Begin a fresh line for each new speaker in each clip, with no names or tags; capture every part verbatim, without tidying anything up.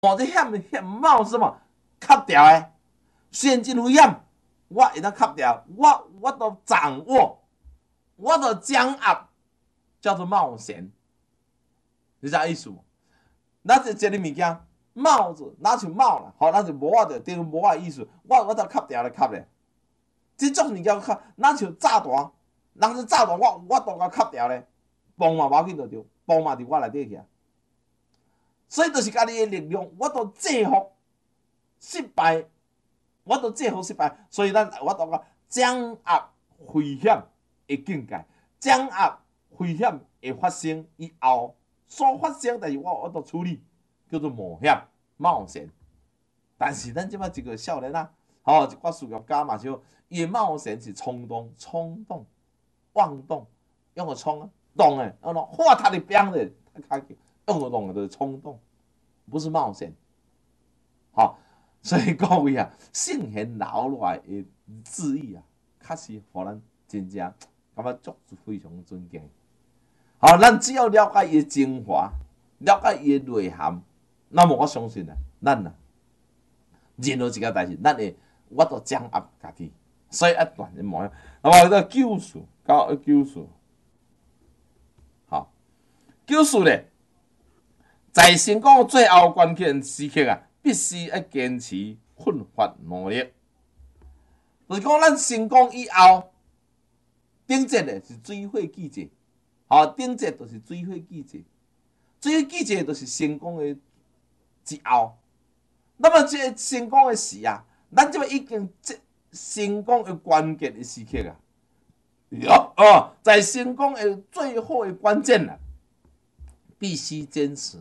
哦，这险险冒是什么？卡掉的现金危险，我会当卡掉，我我都掌握，我都掌握，叫做冒险，你知道意思无？那就这个物件，帽子拿像帽啦，吼，那就无啊，就对无啊意思，我我都卡掉咧卡咧，这种物件卡，那像炸弹，人是炸弹，我我都甲卡掉咧，嘣嘛无要紧就着，嘣嘛伫我内底去啊。所以就是家己的力量，我都制服失败，我都制服失败，所以咱我都讲掌握危险的境界，掌握危险会发生以后所发生，但是我我都处理，叫做冒险冒险。但是咱即摆一个少年啊，吼、哦，一寡事业家嘛就，伊的冒险是冲动、冲动、妄动，用个冲啊，动诶，用个画他的边的，他开用个动的冲动，不是冒险。好、哦，所以各位啊，圣贤留落来的旨意啊，确实互咱真正感觉足非常尊敬。好，咱只要了解伊的精华，了解伊的内涵，那么我相信啊，咱啊，任何一件代志，咱会我都掌握家己，所以一段的模样。那么个救赎，搞救赎，好，救赎咧，在成功最后关键时刻啊，必须要坚持奋发努力。就是讲，咱成功以后，顶节咧是水火季节。好，顶节就是水火季节，水火季节就是成功的之后。那么这个成功的事啊，咱即摆已经这成功的关键的时刻啊，哟哦，在成功的最后的关键啊，必须坚持。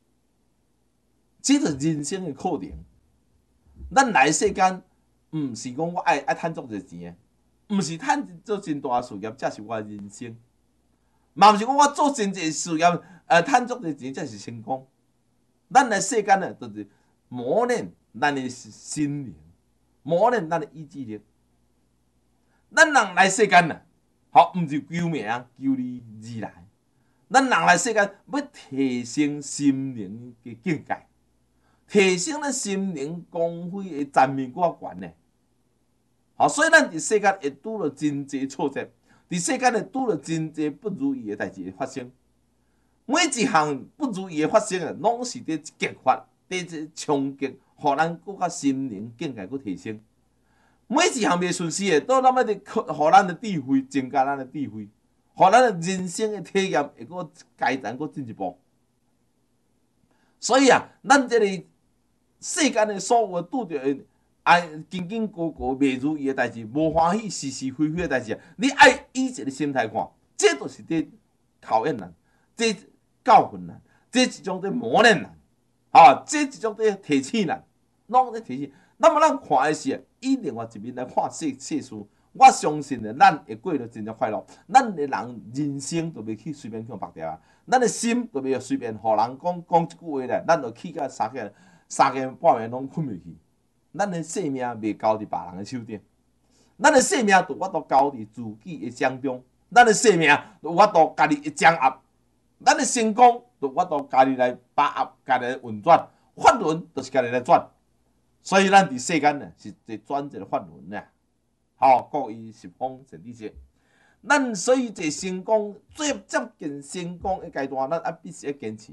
这是人生的课程。咱来世间，毋是讲我爱爱赚足侪钱的，毋是赚做真大事业，才是我的人生。嘛毋是讲我做真济事业，呃，赚足侪钱才是成功。咱来世间呢，就是磨练咱的心灵，磨练咱的意志力。咱人来世间呢，好，毋是求名求利而来。咱人来世间要提升心灵的境界，提升咱心灵光辉的层面更较悬呢。好，所以咱伫世间会拄着真济挫折。伫世间咧拄着真济不如意的代志会发生，每一项不如意的发生啊，拢是伫激发、伫冲击，互咱更较心灵境界佫提升。每一项袂顺遂的，都咱要伫互咱的智慧增加咱的智慧，互咱的人生的体验会佫改善佫进一步。所以啊，咱这个世间的所有拄着的。啊，紧紧过过袂如意的代志，无欢喜是是非非的代志，你爱以一个心态看，这就是伫考验咱，这教训咱，这一种伫磨练咱，啊，这一种伫提醒咱，拢伫提醒。那么咱看的是以另外一面来看世世事，我相信咧，咱会过得真正快乐。咱的人人生就袂去随便向别条啊，咱的心就袂随便互人讲讲一句话咧，咱就起甲三更三更半暝拢困袂去。咱的性命袂交伫别人的手顶，咱的性命就我都交伫自己的手中，咱的性命就我都家己的掌握，咱的成功就我都家己来把握，家己来运转，法轮就是家己来转，所以咱伫世间呢是在转这个法轮呐，好，各以十方善知识，咱所以这成功最接近成功的阶段，咱啊必须要坚持，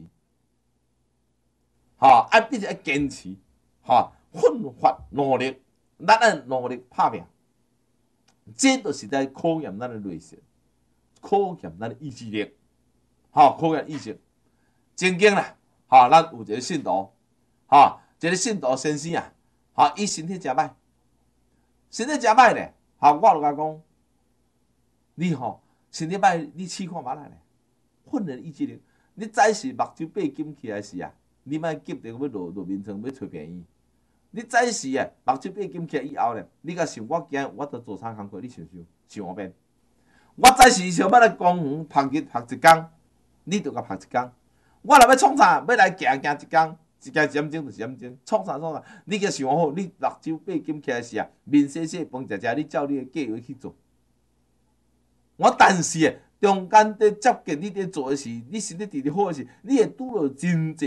好，啊必须要坚持，好。奋发努力，咱爱努力打拼，这就是在考验咱的内心，考验咱的意志力，好，考验意志。曾经啦，哈，咱有一个信徒，哈，一个信徒先生啊，哈，伊身体诚歹，身体诚歹咧，哈，我就甲讲，你吼身体歹，你试看觅来咧，训练意志力。你早时目睭八金起来时啊，你莫急着要落落眠床要找病医。你早时啊，目睭八金起来以后咧，你甲想我今日我着做啥工课？你想想想后边。我早时想要来公园晒日晒一工，你着甲晒一工。我若要创啥，要来行行一工，一行一点钟就是一点钟，创啥创啥。你甲想好，你目睭八金起来时啊，面洗洗，饭食食，你照你的计划去做。我但是啊，中间伫接近你伫做的时，你身体直直好的时，你会拄到真济